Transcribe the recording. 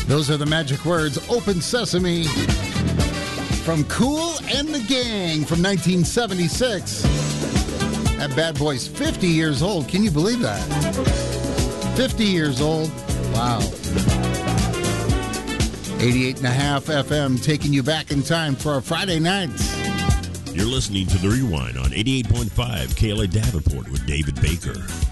Those are the magic words, Open Sesame, from Kool and the Gang from 1976. That bad boy's 50 years old. Can you believe that? 50 years old. Wow. 88.5 FM, taking you back in time for our Friday nights. You're listening to The Rewind on 88.5 KLA Davenport with David Baker.